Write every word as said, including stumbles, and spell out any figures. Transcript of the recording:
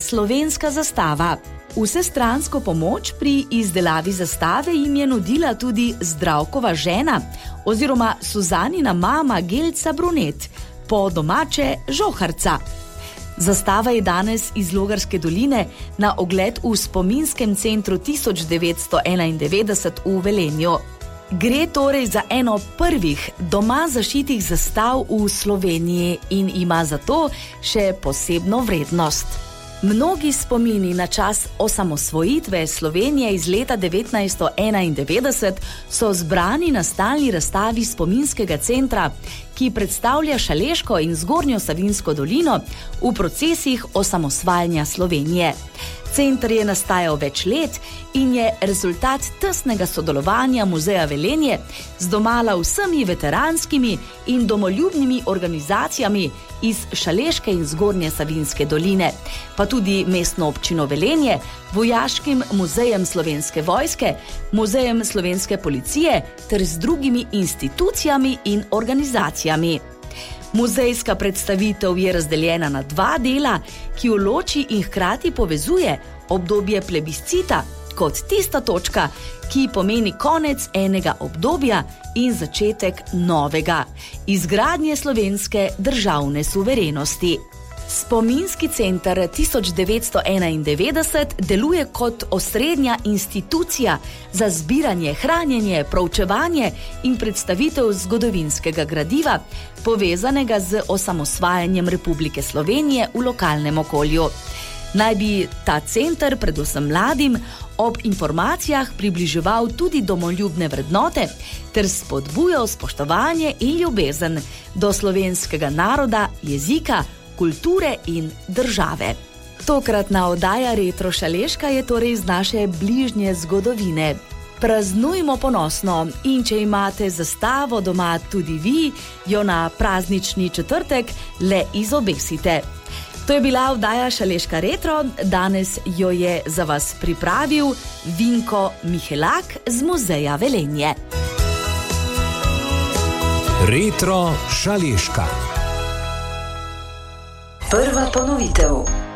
slovenska zastava. Vsestransko pomoč pri izdelavi zastave jim je nudila tudi Zdravkova žena oziroma Suzanina mama Gelca Brunet, po domače Žoharca. Zastava je danes iz Logarske doline na ogled v spominskem centru tisoč devetsto enaindevetdeset v Velenju. Gre torej za eno prvih doma zašitih zastav v Sloveniji in ima zato še posebno vrednost. Mnogi spomini na čas osamosvojitve Slovenije iz leta devetnajststo enaindevetdeset so zbrani na stalni razstavi spominskega centra, ki predstavlja Šaleško in Zgornjo Savinjsko dolino v procesih osamosvajanja Slovenije. Center je nastajal več let in je rezultat tesnega sodelovanja Muzeja Velenje z domala vsemi veteranskimi in domoljubnimi organizacijami iz Šaleške in Zgornje Savinjske doline, pa tudi mestno občino Velenje, Vojaškim muzejem Slovenske vojske, Muzejem slovenske policije ter z drugimi institucijami in organizacijami. Muzejska predstavitev je razdeljena na dva dela, ki jo loči in hkrati povezuje obdobje plebiscita kot tista točka, ki pomeni konec enega obdobja in začetek novega, izgradnje slovenske državne suverenosti. Spominski center tisoč devetsto enaindevetdeset deluje kot osrednja institucija za zbiranje, hranjenje, proučevanje in predstavitev zgodovinskega gradiva, povezanega z osamosvajanjem Republike Slovenije v lokalnem okolju. Naj bi ta center predvsem mladim ob informacijah približeval tudi domoljubne vrednote ter spodbujal spoštovanje in ljubezen do slovenskega naroda, jezika, kulture in države. Tokratna oddaja Retro Šaleška je torej iz naše bližnje zgodovine. Praznujmo ponosno in če imate zastavo doma tudi vi, jo na praznični četrtek le izobesite. To je bila oddaja Šaleška Retro, danes jo je za vas pripravil Vinko Mihelak z Muzeja Velenje. Retro Šaleška. Prva ponovitev.